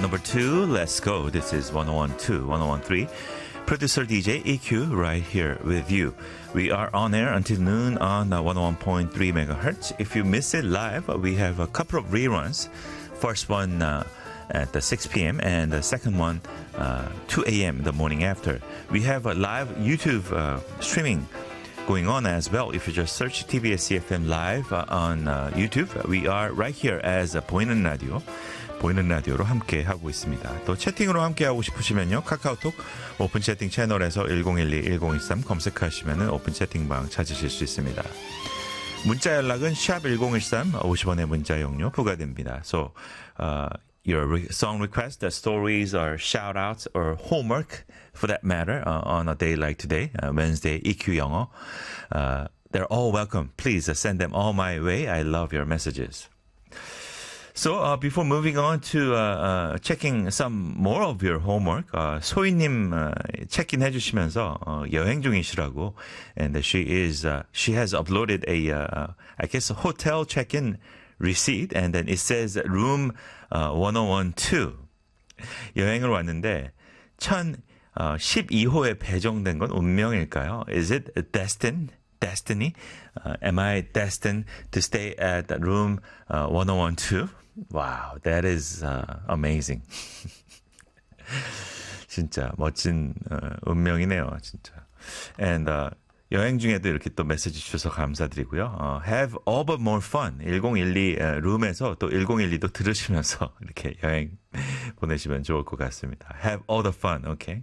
number 2, let's go. This is 1012, 1013. Producer DJ EQ right here with you. We are on air until noon on 101.3 megahertz. If you miss it live, we have a couple of reruns. First one at 6 p.m. and the second one 2 a.m. the morning after. We have a live YouTube streaming going on as well. If you just search TBS EFM live on YouTube, we are right here as 보이는 라디오. 보이는 라디오로 함께 하고 있습니다. 또 채팅으로 함께 하고 싶으시면요. 카카오톡 오픈 채팅 채널에서 1012-1013 검색하시면 오픈 채팅방 찾으실 수 있습니다. 문자 연락은 샵1013 50원의 문자 용료 부과됩니다. So, your song requests, the stories or shout-outs or homework, for that matter, on a day like today, Wednesday, EQ 영어, they're all welcome. Please send them all my way. I love your messages. So, before moving on to checking some more of your homework, 소희님 check-in 해주시면서 여행 중이시라고, and she has uploaded I guess, a hotel check-in receipt, and then it says room 1012. 여행을 왔는데 1012호에 배정된 건 운명일까요? Is it destiny? Am I destined to stay at room 1012? Wow, that is amazing. 진짜 멋진 운명이네요, 진짜. And 여행 중에도 이렇게 또 메시지 주셔서 감사드리고요. Have all but more fun. 1012 룸에서 또 1012도 들으시면서 이렇게 여행 보내시면 좋을 것 같습니다. Have all the fun, okay?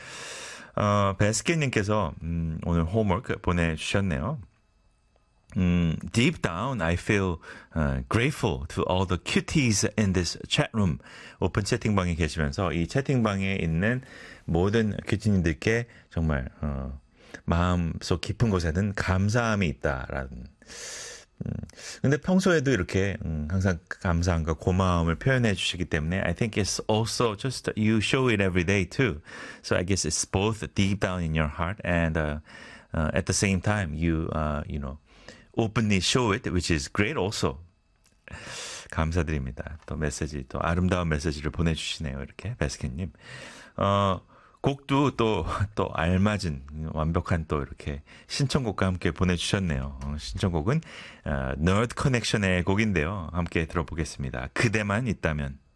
베스킨님께서 오늘 홈워크 보내주셨네요. Deep down, I feel grateful to all the cuties in this chat room. 오픈 채팅방에 계시면서 이 채팅방에 있는 모든 큐티님들께 정말 마음속 깊은 곳에는 감사함이 있다라는. 근데 평소에도 이렇게 항상 감사함과 고마움을 표현해 주시기 때문에 I think it's also just you show it every day too. So I guess it's both deep down in your heart and at the same time you openly show it, which is great also. 감사드립니다. 또 메시지, 또 아름다운 메시지를 보내주시네요. 이렇게 베스킨님. 곡도 또 알맞은 완벽한 또 이렇게 신청곡과 함께 보내주셨네요. 신청곡은 Nerd Connection의 곡인데요. 함께 들어보겠습니다. 그대만 있다면.